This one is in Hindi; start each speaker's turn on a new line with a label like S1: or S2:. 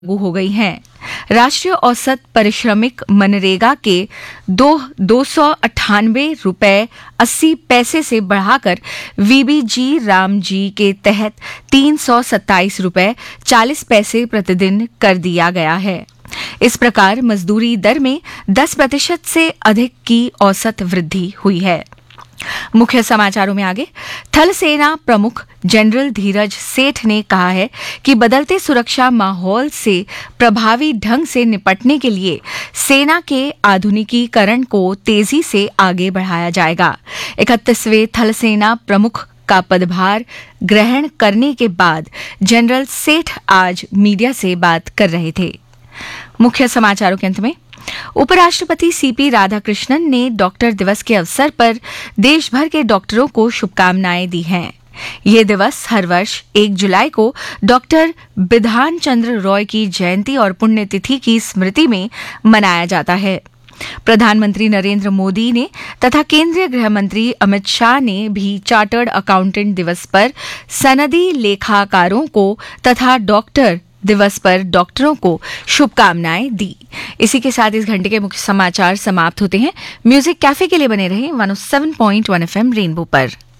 S1: लागू हो गई हैं। राष्ट्रीय औसत पारिश्रमिक मनरेगा के 298.80 से बढ़ाकर वीबीजी रामजी के तहत 327.40 प्रतिदिन कर दिया गया है। इस प्रकार मजदूरी दर में 10% से अधिक की औसत वृद्धि हुई है। मुख्य समाचारों में आगे, थल सेना प्रमुख जनरल धीरज सेठ ने कहा है कि बदलते सुरक्षा माहौल से प्रभावी ढंग से निपटने के लिए सेना के आधुनिकीकरण को तेजी से आगे बढ़ाया जाएगा। 31वें थल सेना प्रमुख का पदभार ग्रहण करने के बाद जनरल सेठ आज मीडिया से बात कर रहे थे। मुख्य समाचारों के अंत में, उपराष्ट्रपति सीपी राधाकृष्णन ने डॉक्टर दिवस के अवसर पर देश भर के डॉक्टरों को शुभकामनाएं दी हैं। ये दिवस हर वर्ष 1 जुलाई को डॉक्टर बिधान चंद्र रॉय की जयंती और पुण्यतिथि की स्मृति में मनाया जाता है। प्रधानमंत्री नरेंद्र मोदी ने तथा केंद्रीय गृह मंत्री अमित शाह ने भी चार्टर्ड अकाउंटेंट दिवस पर सनदी लेखाकारों को तथा डॉक्टर दिवस पर डॉक्टरों को शुभकामनाएं दी। इसी के साथ इस घंटे के मुख्य समाचार समाप्त होते हैं। म्यूजिक कैफे के लिए बने रहे 107.1 FM रेनबो पर।